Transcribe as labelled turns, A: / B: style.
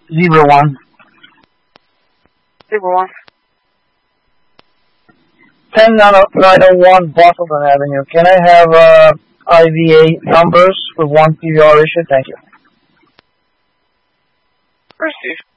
A: 01.
B: 01.
A: 10-901 Boston Avenue. Can I have IVA numbers with one PVR issue? Thank you.
B: Received.